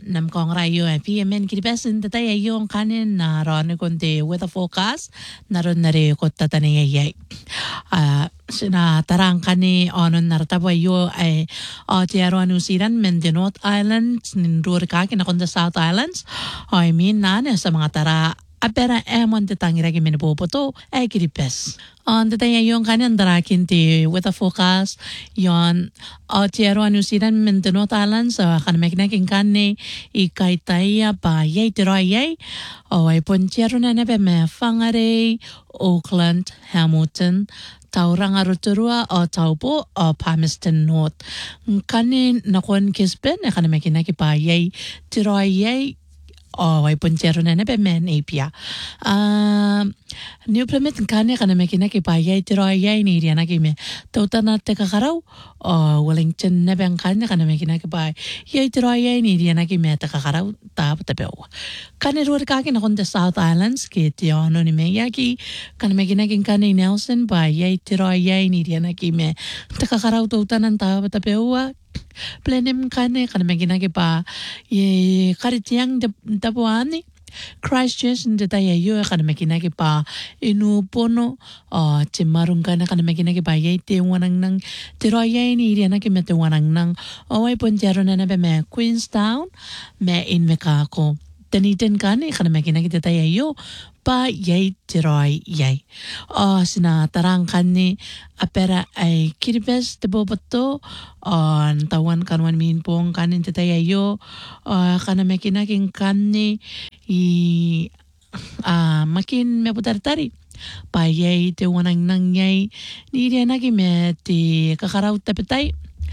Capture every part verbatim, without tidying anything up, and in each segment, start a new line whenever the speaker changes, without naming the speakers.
nam kong rayo e P M N kiribesin tatay yung kanin na ron kundi weather forecast naron na rin ko tatani ay ah sina tarang kani onon nartabo yo ay o tiaro anusiran men the North Islands nindur ka kinakonda South Islands I mean na sa mga tara apera emon te tangira ki minipopoto ay kiripes. On the day yung kanan darakin ti with a focus yon o tiero anusiran men the North Islands sa kan meknaking kanne ikay taya pa yay tiro yay o ay pontiero na nebe me fangare Auckland Hamilton Taurang aruturua o Taupo o Palmerston North. Kanin nakon kispen e kan mekinaki pa yay tiro yay o ay punchero na na men apia um new permit kane kana mekina ki pa yai tiro yai ni ria na ki me tota na te kakaraw o Wellington na ben kane kana mekina ki pa yai tiro yai ni ria na ki me te kakaraw ta ta peo kane ro ka ki na kon the South Islands ki ti ono ni me ya ki kana mekina ki kane Nelson pa yai tiro yai ni ria na ki me te kakaraw tota na ta ta peo plenem kane kana megina ke pa ye karitiang de tapuani Christchurch nde taya yo kana megina ke pa inu pono o timarung kana kana megina ke pa ye te wanang nang tiro ye ni ria na ke me te wanang nang o ai ponjero na na be me Queenstown me in me ka ko Dunedin kane kana megina ke taya yo pa yay tiroy yay. O sina tarang kani apera ay kiribes te boboto on tawan kanwan min pong kanin tetaya yo o kana mekinaking kani i uh, makin me putartari pa yay te wanang nang yay ni ria nagi me ti kakaraw tapetay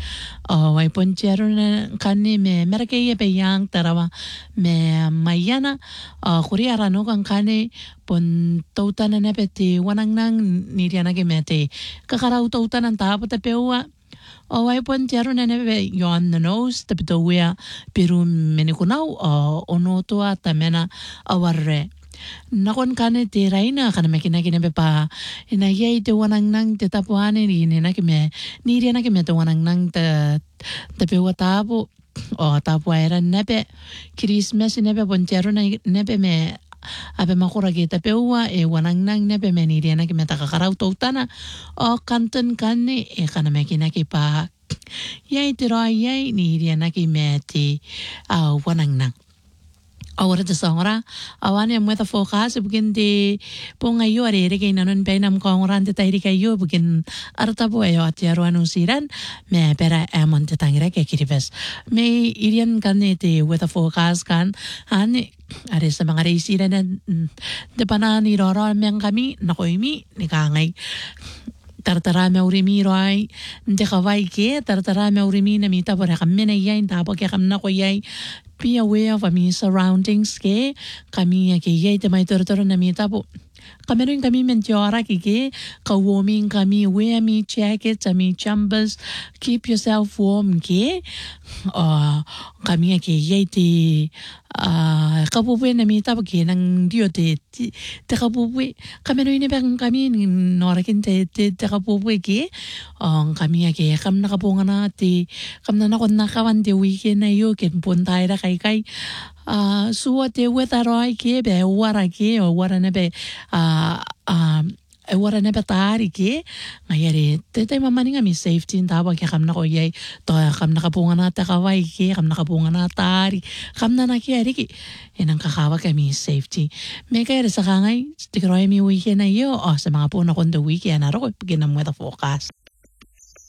o ay ponchero na kani me merakaya pe yang tarawa me mayana o kuriara no kan kani pon tautana na peti wanang nang niriana ke mete kakaraw tautana tapo ta pewa o ay ponchero na nebe yon the nose ta pitoya peru menikunaw o ono to atamena awarre nakon kane te raina kana mekina kine be pa ina yai te wanang nang te tapuane ni na ke me ni ria na ke me te wanang nang te te pe watapo o tapu era nebe Christmas nebe ponchero na nebe me abe makura ke te peua e wanang nang nebe me ni ria na ke me ta kakaraw tautana o kanton kane e kana mekina ke pa yai te rai yai ni ria na ke me te a wanang nang awara te songora awane mo ta forecast bugin de ponga yo are re ke nanon pe nam kongran te tairi kai yo bugin arta bo yo atiaro anusiran me pera amon te tangira ke kiribes me irian kanne te with a forecast kan ane are sa mga reisira na de panani roro meng kami nakoimi ni kangay tartara me urimi roi de kawai ke tartara me urimi na mita por kami na yai tapo ke kam na ko yai be aware of my surroundings ke kami ke yai te mai tartara na mita po kami rin kami menjora ke ke ka warming kami wear me jackets me jumpers keep yourself warm ke uh, kami ke yai te uh, kapupuin na mita po ke nang dio te te kapupuin kami rin ibang kami norakin te te te kapupuin ke ang kami ke kam nakapunga na te kam na nakon nakawan te weekend na yo ken puntay ra kay kay uh, suwa te wetaroy ke be wara ke o wara na be uh, um e wara na batari ke ngayari te te mamani nga mi safety tawag ke kam na ko yay to kam nakapunga na ta kaway ke kam nakapunga na tari kam na nakiyari ki inang kakawa kami safety may kaya sa kangay tikroy mi weekend na yo o sa mga po na kondo weekend na ro ginam weather forecast